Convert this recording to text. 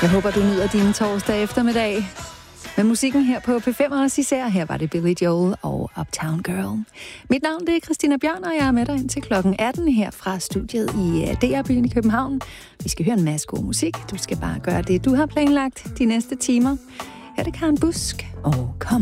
Jeg håber, du nyder din torsdag eftermiddag. Med musikken her på P5 også især. Her var det Billy Joel og Uptown Girl. Mit navn det er Christina Bjørn, og jeg er med dig indtil klokken 18 her fra studiet i DR-byen i København. Vi skal høre en masse god musik. Du skal bare gøre det, du har planlagt de næste timer. Her er det Karen Busk og Kom.